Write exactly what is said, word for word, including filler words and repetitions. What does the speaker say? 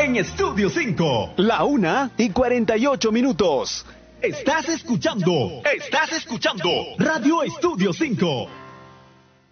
en Estudio cinco. La una y cuarenta y ocho minutos. Estás escuchando, estás escuchando Radio Estudio cinco.